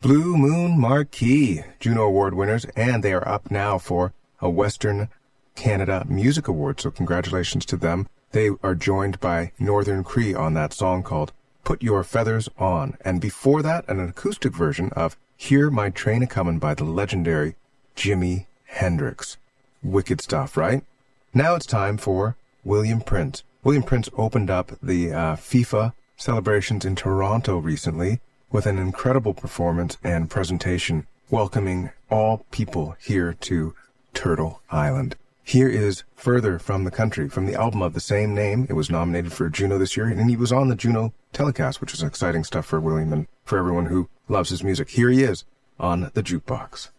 Blue Moon Marquee, Juno Award winners, and they are up now for a Western Canada Music Award, so congratulations to them. They are joined by Northern Cree on that song called Put Your Feathers On, and before that, an acoustic version of Hear My Train A-Comin' by the legendary Jimi Hendrix. Wicked stuff, right? Now it's time for William Prince. William Prince opened up the FIFA celebrations in Toronto recently with an incredible performance and presentation welcoming all people here to Turtle Island. Here is Further from the Country from the album of the same name. It was nominated for a Juno this year, and he was on the Juno telecast, which is exciting stuff for William and for everyone who loves his music. Here he is on the Jukebox.